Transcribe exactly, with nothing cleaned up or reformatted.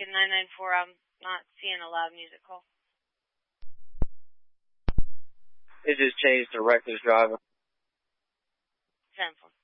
Lincoln nine nine four. I'm not seeing a loud music call. It just changed to reckless driving. ten four.